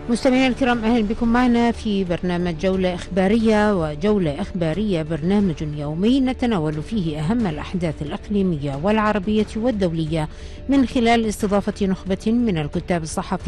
مستمعينا الكرام، أهلا بكم معنا في برنامج جولة إخبارية. وجولة إخبارية برنامج يومي نتناول فيه أهم الأحداث الإقليمية والعربية والدولية من خلال استضافة نخبة من الكتاب الصحفيين